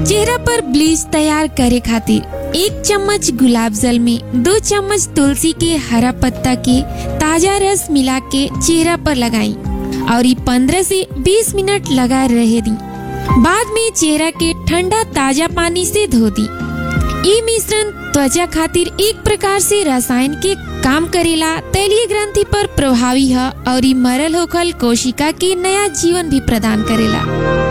चेहरा पर ब्लीच तैयार करे खातिर 1 चम्मच गुलाब जल में 2 चम्मच तुलसी के हरा पत्ता के ताजा रस मिला के चेहरा पर लगाई और 15 से 20 मिनट लगा रहे दी। बाद में चेहरा के ठंडा ताजा पानी से धो दी। ये मिश्रण त्वचा खातिर एक प्रकार से रसायन के काम करेला, तैलीय ग्रंथि पर प्रभावी है और मरल होखल कोशिका के नया जीवन भी प्रदान करेला।